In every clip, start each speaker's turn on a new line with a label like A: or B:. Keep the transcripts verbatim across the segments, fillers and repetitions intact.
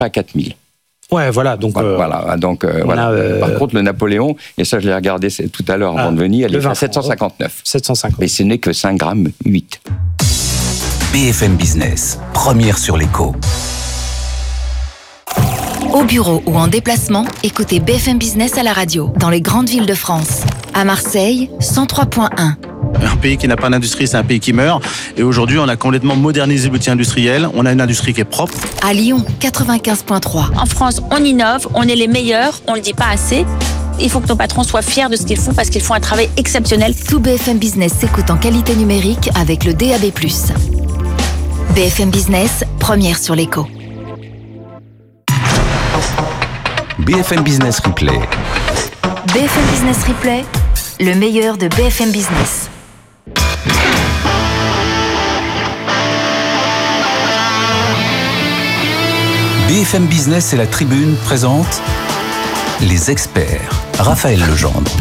A: pas quatre mille.
B: Ouais, voilà. Donc,
A: voilà.
B: Euh,
A: voilà, donc euh, voilà.
B: A, euh,
A: Par contre, le Napoléon, et ça, je l'ai regardé tout à l'heure avant ah, de venir, elle est à sept cent cinquante-neuf.
B: sept cent cinquante.
A: Mais ce n'est que cinq virgule huit grammes.
C: B F M Business, première sur l'écho.
D: Au bureau ou en déplacement, écoutez B F M Business à la radio, dans les grandes villes de France. À Marseille, cent trois point un.
E: Un pays qui n'a pas d'industrie, c'est un pays qui meurt. Et aujourd'hui, on a complètement modernisé l'outil industriel. On a une industrie qui est propre.
D: À Lyon, quatre-vingt-quinze virgule trois.
F: En France, on innove, on est les meilleurs, on ne le dit pas assez. Il faut que nos patrons soient fiers de ce qu'ils font parce qu'ils font un travail exceptionnel.
D: Tout B F M Business s'écoute en qualité numérique avec le D A B plus. B F M Business, première sur l'écho.
C: B F M Business Replay.
D: B F M Business Replay, le meilleur de B F M Business.
C: B F M Business et la Tribune présentent les experts. Raphaël Legendre.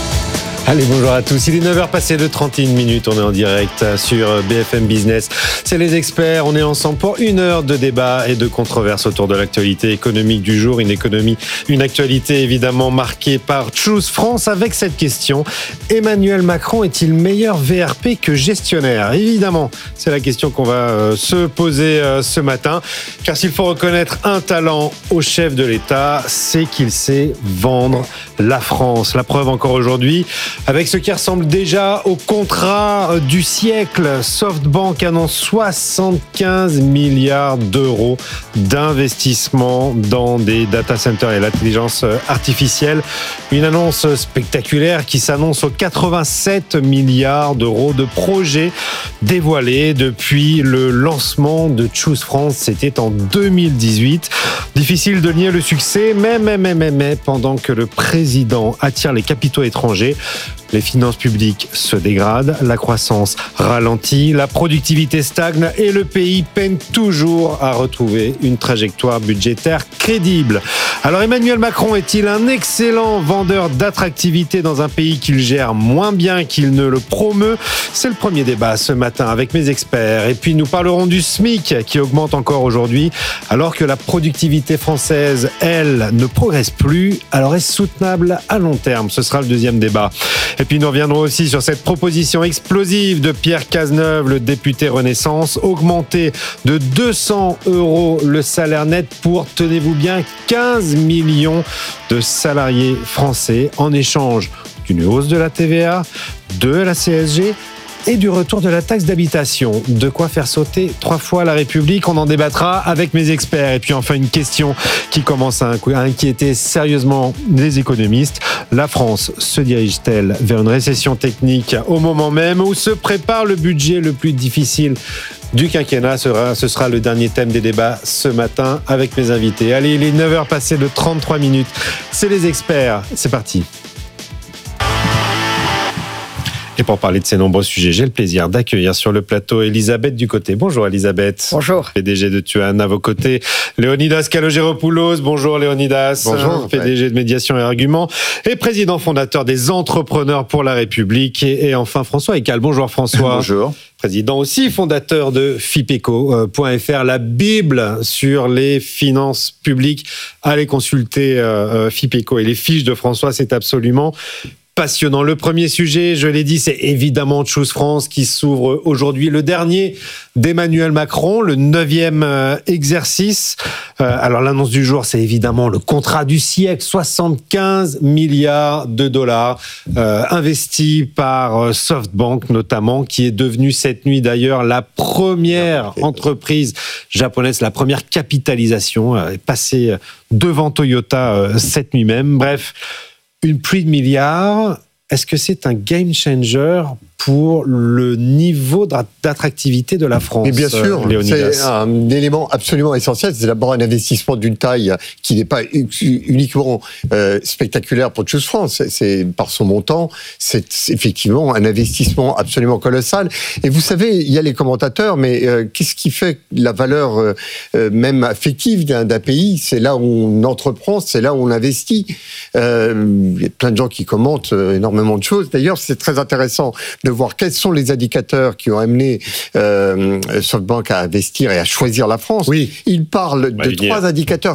G: Allez, bonjour à tous. Il est neuf heures passées de trente et une minutes. On est en direct sur B F M Business. C'est les experts. On est ensemble pour une heure de débat et de controverse autour de l'actualité économique du jour. Une économie, une actualité évidemment marquée par Choose France avec cette question. Emmanuel Macron est-il meilleur V R P que gestionnaire ? Évidemment, c'est la question qu'on va se poser ce matin. Car s'il faut reconnaître un talent au chef de l'État, c'est qu'il sait vendre la France. La preuve encore aujourd'hui, avec ce qui ressemble déjà au contrat du siècle. SoftBank annonce soixante-quinze milliards d'euros d'investissement dans des data centers et l'intelligence artificielle. Une annonce spectaculaire qui s'annonce aux quatre-vingt-sept milliards d'euros de projets dévoilés depuis le lancement de Choose France. C'était en deux mille dix-huit. Difficile de nier le succès, mais, mais, mais, mais, mais pendant que le président attire les capitaux étrangers, les finances publiques se dégradent, la croissance ralentit, la productivité stagne et le pays peine toujours à retrouver une trajectoire budgétaire crédible. Alors Emmanuel Macron est-il un excellent vendeur d'attractivité dans un pays qu'il gère moins bien qu'il ne le promeut ? C'est le premier débat ce matin avec mes experts. Et puis nous parlerons du SMIC qui augmente encore aujourd'hui alors que la productivité française, elle, ne progresse plus. Alors est-ce soutenable à long terme ? Ce sera le deuxième débat. Et puis nous reviendrons aussi sur cette proposition explosive de Pierre Cazeneuve, le député Renaissance, augmenter de deux cents euros le salaire net pour, tenez-vous bien, quinze millions de salariés français en échange d'une hausse de la T V A, de la C S G et du retour de la taxe d'habitation. De quoi faire sauter trois fois la République. On en débattra avec mes experts. Et puis enfin une question qui commence à inquiéter sérieusement les économistes. La France se dirige-t-elle vers une récession technique au moment même où se prépare le budget le plus difficile du quinquennat? Ce sera, ce sera le dernier thème des débats ce matin avec mes invités. Allez, il est neuf heures passées de trente-trois minutes. C'est les experts. C'est parti. Et pour parler de ces nombreux sujets, j'ai le plaisir d'accueillir sur le plateau Elisabeth Ducoté. Bonjour Elisabeth.
H: Bonjour.
G: P D G de Tuan à vos côtés. Léonidas Kalogeropoulos. Bonjour Léonidas.
H: Bonjour.
G: P D G de Médiation et Arguments et président fondateur des Entrepreneurs pour la République. Et, et enfin François Ecal. Bonjour François.
H: Bonjour.
G: Président aussi, fondateur de Fipeco point F R, la Bible sur les finances publiques. Allez consulter euh, Fipeco et les fiches de François, c'est absolument passionnant. Le premier sujet, je l'ai dit, c'est évidemment Choose France qui s'ouvre aujourd'hui. Le dernier d'Emmanuel Macron, le neuvième euh, exercice. Euh, alors l'annonce du jour, c'est évidemment le contrat du siècle, soixante-quinze milliards de dollars euh, investis par euh, SoftBank notamment, qui est devenu cette nuit d'ailleurs la première entreprise japonaise, la première capitalisation, euh, est passée devant Toyota euh, cette nuit même. Bref, une pluie de milliards, est-ce que c'est un game changer pour le niveau d'attractivité de la France?
H: Mais bien sûr,
G: Léonidas.
H: C'est un élément absolument essentiel. C'est d'abord un investissement d'une taille qui n'est pas uniquement euh, spectaculaire pour Choose France. C'est par son montant, c'est effectivement un investissement absolument colossal. Et vous savez, il y a les commentateurs, mais euh, qu'est-ce qui fait la valeur euh, même affective d'un, d'un pays? C'est là où on entreprend, c'est là où on investit. Euh, il y a plein de gens qui commentent euh, énormément de choses. D'ailleurs, c'est très intéressant de voir quels sont les indicateurs qui ont amené euh, SoftBank à investir et à choisir la France.
G: Oui.
H: Il parle de
G: venir.
H: trois indicateurs